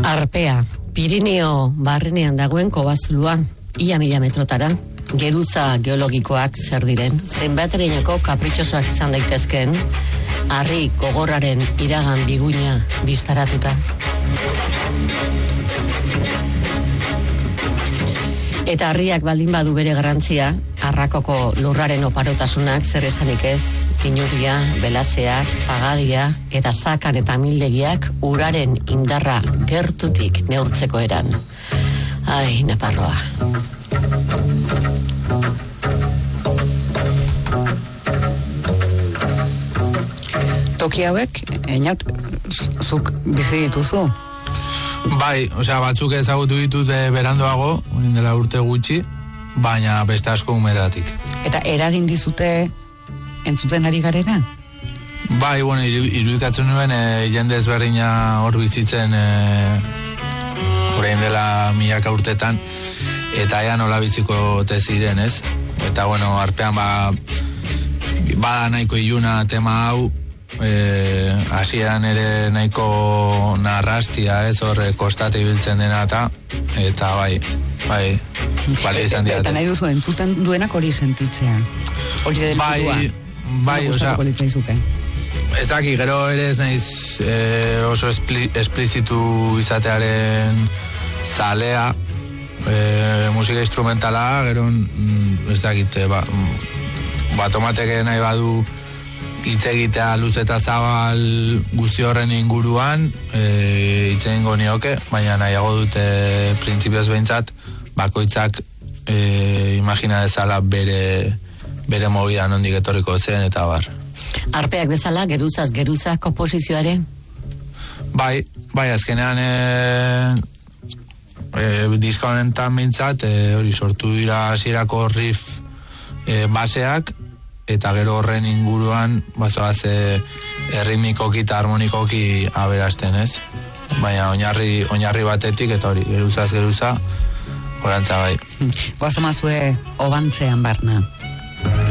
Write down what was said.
Arpea, Pirineo barrenean dagoen kobazulua, ia 1000 metrotara. Geruza geologikoak zer diren, zenbatereinako kapritxosoak izan daitezkeen, harri gogorraren iragan biguina bistaratuta. Eta harriak baldin badu bere garrantzia, Arrakoko lurraren oparotasunak zer esanik ez, pinudia, belazeak, pagadia eta sakan eta mildegiak uraren indarra gertutik neurtzeko eran. Ai, Nafarroa. Toki hauek, Einaut, zuk bizi dituzu? Bai, batzuk ezagutu ditute berandoago, orain dela urte gutxi, baina beste asko umedatik. Eta eragin dizute entzuten ari garena? Bai, irudikatzen nuen jende ezberdina hor bizitzen orain dela milaka urtetan, eta ea nola biziko te ziren, ez? Eta, arpean bada nahiko iluna tema hau, hasieran ere nahiko narrastia, ez, horre kostate ibiltzen dena eta bai, bale izan diate. Eta nahi duzu entzuten duenak hori sentitzea, hori dela bidua. Bai, ez daki, gero ere ez naiz oso esplizitu izatearen zalea, musika instrumentala, gero ez dakit, tomateke nahi badu hitz egitea luz eta zabal guzti horren inguruan, hitz egingo nioke, baina nahiago dute printzipioz behintzat, bakoitzak imagina dezala bere movida nondik etorriko zen eta bar. Arpeak bezala, geruzaz geruza komposizioaren? Bai, azkenean diska honetan behintzat, hori sortu dira hasierako riff baseak, eta gero horren inguruan bazoaz erritmikoki eta harmonikoki aberasten, ez? Baina oinarri batetik eta hori, geruzaz geruza, horantza bai. Goazamazue obantzean barna.